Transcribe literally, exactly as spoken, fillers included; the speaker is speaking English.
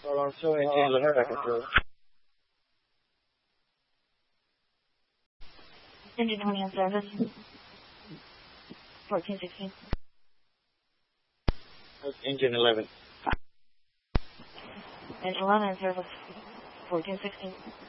Alarm two, engine eleven, back control. Engine twenty on service. fourteen sixteen. Engine eleven. Engine eleven on service. fourteen sixteen.